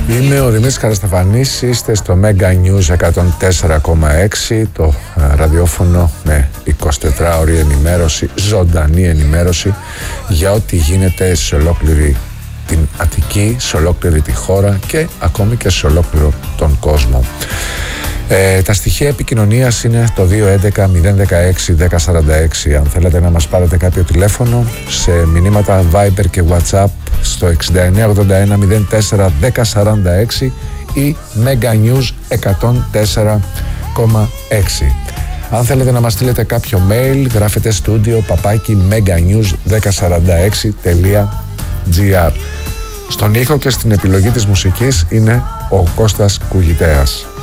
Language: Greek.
Είμαι ο Δημήτρης Καρασταφανής, είστε στο Mega News 104,6, το ραδιόφωνο με 24ωρη ενημέρωση, ζωντανή ενημέρωση για ό,τι γίνεται σε ολόκληρη την Αττική, σε ολόκληρη τη χώρα και ακόμη και σε ολόκληρο τον κόσμο. Τα στοιχεία επικοινωνίας είναι το 211-016-1046. Αν θέλετε να μας πάρετε κάποιο τηλέφωνο, σε μηνύματα Viber και WhatsApp στο 6981-04-1046 ή Mega News 104,6. Αν θέλετε να μας στείλετε κάποιο mail, γράφετε studio meganews1046.gr. Στον ήχο και στην επιλογή της μουσικής είναι ο Κώστας Κουγητέας.